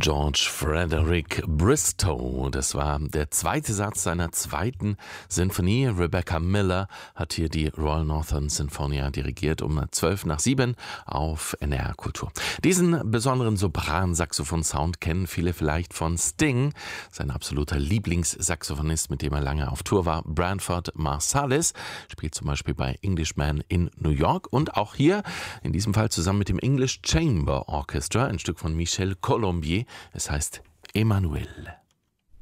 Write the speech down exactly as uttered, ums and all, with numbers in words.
George Frederick Bristow, das war der zweite Satz seiner zweiten Sinfonie. Rebecca Miller hat hier die Royal Northern Sinfonia dirigiert um zwölf nach sieben auf N D R Kultur. Diesen besonderen Sopran-Saxophon-Sound kennen viele vielleicht von Sting. Sein absoluter Lieblingssaxophonist, mit dem er lange auf Tour war, Branford Marsalis, spielt zum Beispiel bei Englishman in New York und auch hier, in diesem Fall zusammen mit dem English Chamber Orchestra, ein Stück von Michel Colombier. Es heißt Emmanuel.